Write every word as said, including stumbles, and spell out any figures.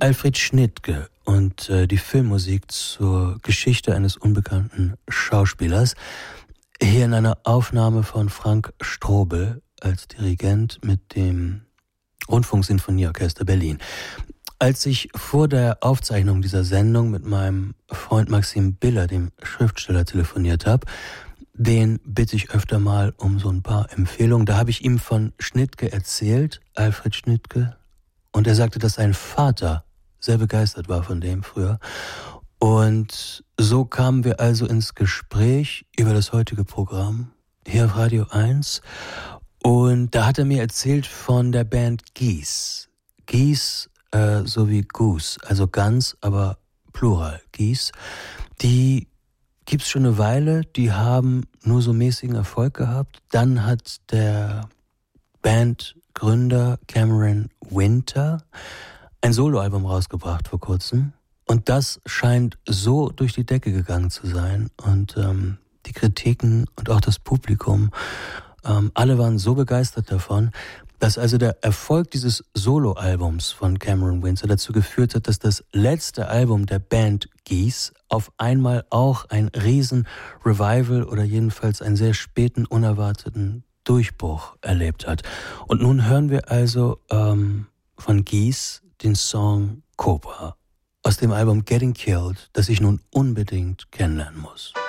Alfred Schnittke und äh, die Filmmusik zur Geschichte eines unbekannten Schauspielers. Hier in einer Aufnahme von Frank Strobel als Dirigent mit dem Rundfunksinfonieorchester Berlin. Als ich vor der Aufzeichnung dieser Sendung mit meinem Freund Maxim Biller, dem Schriftsteller, telefoniert habe, den bitte ich öfter mal um so ein paar Empfehlungen. Da habe ich ihm von Schnittke erzählt, Alfred Schnittke, und er sagte, dass sein Vater sehr begeistert war von dem früher. Und so kamen wir also ins Gespräch über das heutige Programm hier auf Radio eins. Und da hat er mir erzählt von der Band Geese. Geese, äh, so wie Goose, also Gans, aber Plural, Geese. Die gibt's schon eine Weile, die haben nur so mäßigen Erfolg gehabt. Dann hat der Bandgründer Cameron Winter ein Soloalbum rausgebracht vor kurzem. Und das scheint so durch die Decke gegangen zu sein. Und ähm, die Kritiken und auch das Publikum, ähm, alle waren so begeistert davon, dass also der Erfolg dieses Soloalbums von Cameron Winter dazu geführt hat, dass das letzte Album der Band Geese auf einmal auch ein riesen Revival oder jedenfalls einen sehr späten, unerwarteten Durchbruch erlebt hat. Und nun hören wir also ähm, von Geese den Song Cobra aus dem Album Getting Killed, das ich nun unbedingt kennenlernen muss.